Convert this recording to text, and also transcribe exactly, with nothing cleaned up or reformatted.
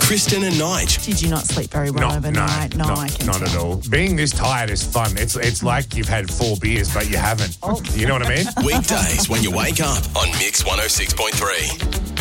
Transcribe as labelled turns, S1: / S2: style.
S1: Kristen and Nige.
S2: Did you not sleep very well
S3: No,
S2: overnight?
S3: no,
S2: No,
S3: no,
S2: I can
S3: not
S2: tell.
S3: at all. Being this tired is fun. It's it's like you've had four beers, but you haven't. You know what I mean?
S1: Weekdays when you wake up on Mix one oh six point three.